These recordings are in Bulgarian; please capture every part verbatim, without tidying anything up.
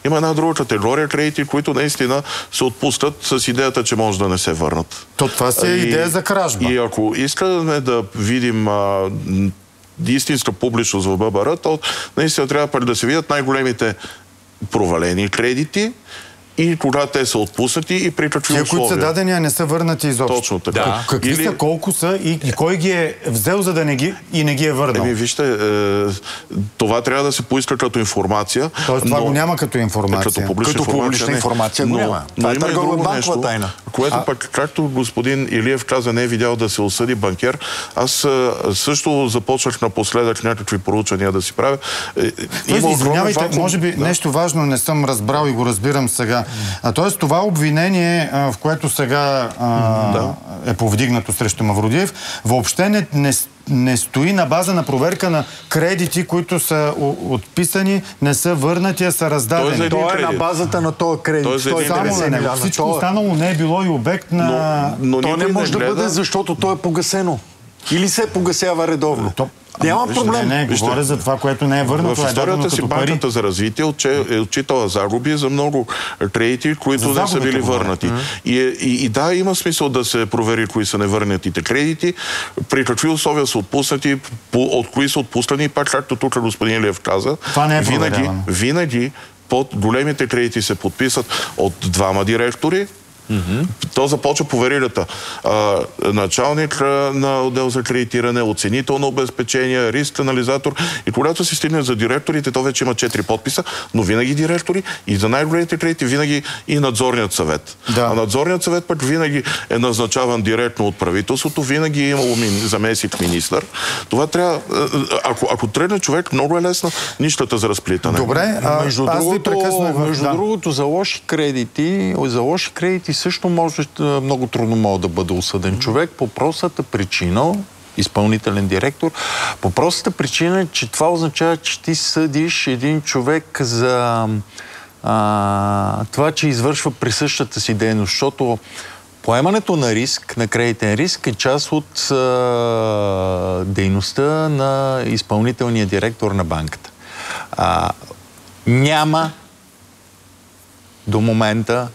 Има една друга категория кредити, които наистина се отпускат с идеята, че може да не се върнат. То това си е идея за кражба. И ако искаме да видим а, истинска публичност в ББР, то наистина трябва да се видят най-големите провалени кредити и кога те са отпуснати и при какви условия. Тия, които са дадени, а не са върнати изобщо. Точно така. Да. Какви Или... са, колко са и, и кой ги е взел, за да не ги и не ги е върнал? Еми, вижте, е, това трябва да се поиска като информация. Тоест това но... го няма като информация. Като публична като информация, публична информация го няма. Но, но има и друго нещо, тайна. което а... пък, както господин Илиев каза, не е видял да се осъди банкер. Аз също започнах напоследък някакви проучвания да си правя. Тоест, извинявайте, вакуум... може би да. Нещо важно не съм разбрал и го разбирам сега. А, тоест това обвинение, в което сега а, да. е повдигнато срещу Мавродиев, въобще не, не, не стои на база на проверка на кредити, които са отписани, не са върнати, а са раздадени. Той е, е на базата на този кредит. Той е само на него. Всичко той... останало не е било и обект на... Но, но то не може не гледа... да бъде, защото то е погасено. Или се погасява редовно. То... Няма проблем. Не, не, Вижте, говоря за това, което не е върнато. В историята си Банката за развитие е отчитала загуби за много кредити, които не са били върнати. Mm-hmm. И, и, и да, има смисъл да се провери кои са невърнатите кредити, при какви условия са отпуснати, по, от кои са отпуснати, и пак, както тук господин Илиев каза, е винаги, винаги под големите кредити се подписат от двама директори. Mm-hmm. То започва поверилята. А, началник на отдел за кредитиране, оценител на обезпечения, риск анализатор. И когато се стигне за директорите, то вече има четири подписа, но винаги директори и за най-големите кредити винаги и надзорният съвет. Да. А надзорният съвет пък винаги е назначаван директно от правителството, винаги е имало заместник министър. Това трябва... Ако, ако тръгне човек, много е лесна нищата за разплитане. Добре, а, между аз другото, ви прекъснах. Между да. другото, за лоши кредити, за лоши кредити също може, много трудно може да бъде осъден човек по простата причина, изпълнителен директор, по простата причина, че това означава, че ти съдиш един човек за а, това, че извършва присъщата си дейност, защото поемането на риск, на кредитен риск е част от а, дейността на изпълнителния директор на банката. А, няма до момента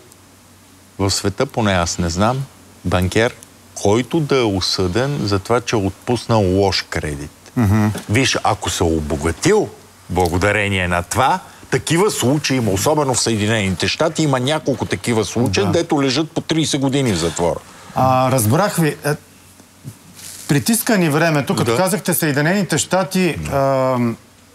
в света, поне аз не знам, банкер, който да е осъден за това, че е отпуснал лош кредит. Mm-hmm. Виж, ако се обогатил благодарение на това, такива случаи има, особено в Съединените щати, има няколко такива случаи, да. дето лежат по трийсет години в затвора. А, разбрах ви. Е, притиска ни времето, като да. казахте Съединените щати... Да. Е,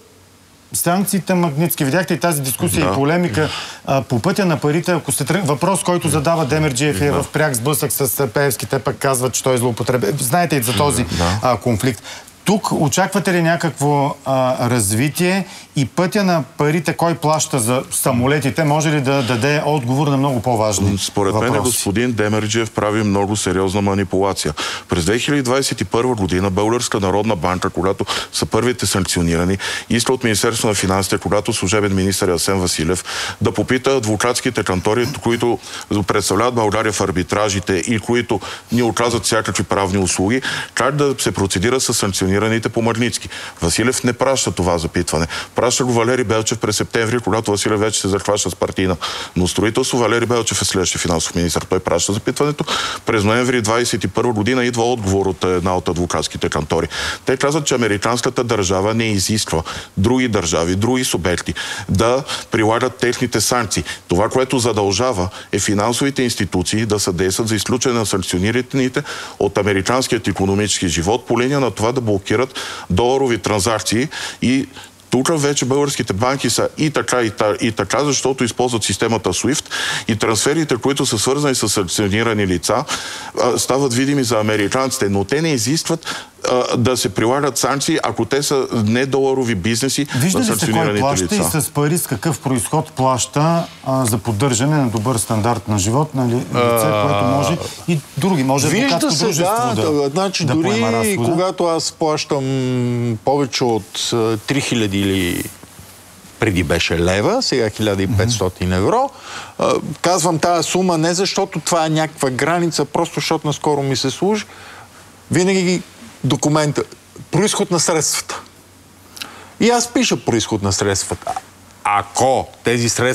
санкциите Магнитски. Видяхте и тази дискусия да. и полемика а, по пътя на парите. Ако сте тръг... Въпрос, който задава Демерджиев да. е в пряк сблъсък с Пеевски. Те пък казват, че той е злоупотребен. Знаете и за този да. а, конфликт. Тук очаквате ли някакво а, развитие и пътя на парите, кой плаща за самолетите, може ли да даде отговор на много по-важни Според въпроси? мен господин Демерджиев прави много сериозна манипулация. През две хиляди двадесет и първа година Българска народна банка, когато са първите санкционирани, иска от Министерството на финансите, когато служебен министър Асен Василев, да попита адвокатските кантори, които представляват България в арбитражите и които ни оказват всякакви правни услуги, как да се процедира с санкциониране по Магнитски. Василев не праща това запитване. Праща го Валери Белчев през септември, когато Василев вече се захваща с партийна. Но строителство Валери Белчев е следващия финансов министър. Той праща запитването. През ноември двадесет и първа година идва отговор от една от адвокатските кантори. Те казват, че американската държава не изисква други държави, други субекти да прилагат техните санкции. Това, което задължава, е финансовите институции да съдействат за изключване на санкционираните от американският икономически живот по линия на това да блокират доларови транзакции и тук вече българските банки са и така, и, та, и така, защото използват системата суифт и трансферите, които са свързани с санкционирани лица, стават видими за американците, но те не изискват а, да се прилагат санкции, ако те са недоларови бизнеси Вижда на санкционираните лица. Вижда ли се кой плаща и с пари с какъв произход плаща а, за поддържане на добър стандарт на живот на ли, лице, а... което може и други, може Вижда се, да, да, да, значи да дори когато аз плащам повече от три хиляди или преди беше лева, сега хиляда и петстотин евро. Казвам тази сума не защото това е някаква граница, просто защото наскоро ми се служи. Винаги документа, произход на средствата. И аз пиша произход на средствата. Ако тези средства